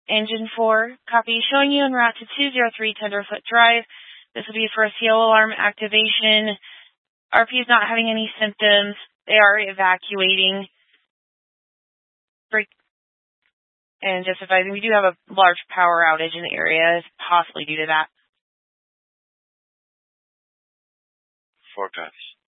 Engine 4, copy, showing you en route to 203 Tenderfoot Drive. This will be for a CO alarm activation. RP is not having any symptoms. They are evacuating. And just advising, we do have a large power outage in the area, possibly due to that. 4 copies.